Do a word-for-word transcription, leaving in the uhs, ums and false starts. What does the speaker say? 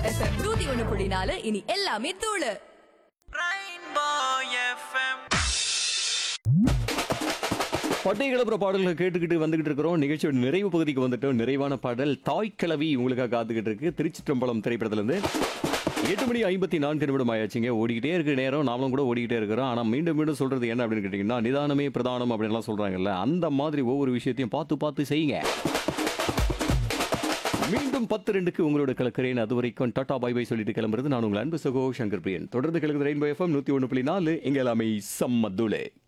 FM நூத்தி ஒண்ணு புள்ளி நாலு இனி எல்லாமே தூளு. பட்டை கிளப்புற பாடல்களை கேட்டுக்கிட்டு வந்துகிட்டு இருக்கிறோம். நிகழ்ச்சியோட நிறைவு பகுதிக்கு வந்துட்டோம். நிறைவான பாடல் தாய் கிழவி உங்களுக்காக காத்துக்கிட்டு இருக்கு. திருச்சிற்றம்பலம் திரைப்படத்துல இருந்து எட்டு மணி ஐம்பத்தி நான்கு நிமிடம் ஆயாச்சுங்க. ஓடிக்கிட்டே இருக்கிற நேரம் நாமளும் கூட ஓடிக்கிட்டே இருக்கிறோம். ஆனால் மீண்டும் மீண்டும் சொல்றது என்ன அப்படின்னு கேட்டிங்கன்னா, நிதானமே பிரதானம் அப்படின்லாம் சொல்றாங்கல்ல, அந்த மாதிரி ஒவ்வொரு விஷயத்தையும் பார்த்து பார்த்து செய்யுங்க. மீண்டும் பத்து ரெண்டுக்கு உங்களோட கலக்கிறேன். அது வரைக்கும் டாடா பை பை சொல்லிட்டு கிளம்புறது நான் உங்கள் அன்பு சகோ சங்கர் பிரியன். தொடர்ந்து கிழக்கு ரெயின்போ எஃப்எம் நூற்றி ஒன்று புள்ளி நாலு. இங்கே எல்லாமே சம்மதுலே.